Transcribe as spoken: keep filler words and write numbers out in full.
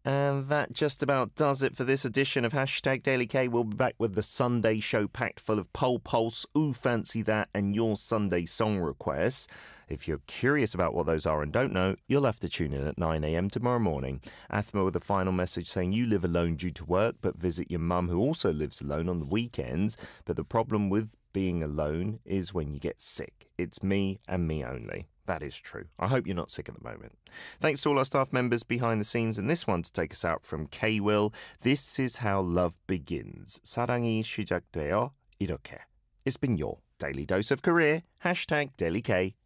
And that just about does it for this edition of Hashtag Daily K. We'll be back with the Sunday show packed full of Pole Pulse, Ooh Fancy That, and your Sunday song requests. If you're curious about what those are and don't know, you'll have to tune in at nine a.m. tomorrow morning. Athma with a final message saying you live alone due to work, but visit your mum who also lives alone on the weekends. But the problem with being alone is when you get sick. It's me and me only. That is true. I hope you're not sick at the moment. Thanks to all our staff members behind the scenes, and this one to take us out from K-Will. This is how love begins. 사랑이 시작되어 이렇게. It's been your Daily Dose of Career. Hashtag Daily K.